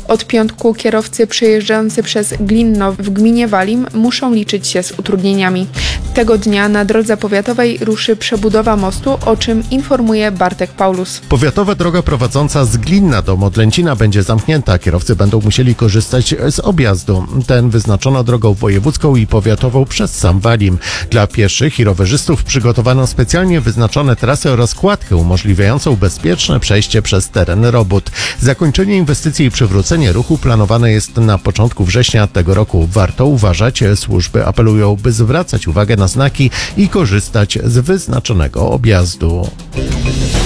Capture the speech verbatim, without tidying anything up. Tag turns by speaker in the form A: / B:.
A: Od piątku kierowcy przejeżdżający przez Glinno w gminie Walim muszą liczyć się z utrudnieniami. Tego dnia na drodze powiatowej ruszy przebudowa mostu, o czym informuje Bartek Paulus.
B: Powiatowa droga prowadząca z Glinna do Modlęcina będzie zamknięta. Kierowcy będą musieli korzystać z objazdu. Ten wyznaczono drogą wojewódzką i powiatową przez sam Walim. Dla pieszych i rowerzystów przygotowano specjalnie wyznaczone trasy oraz kładkę umożliwiającą bezpieczne przejście przez teren robót. Zakończenie inwestycji i przywrócenie ruchu planowane jest na początku września tego roku. Warto uważać. Służby apelują, by zwracać uwagę na znaki i korzystać z wyznaczonego objazdu.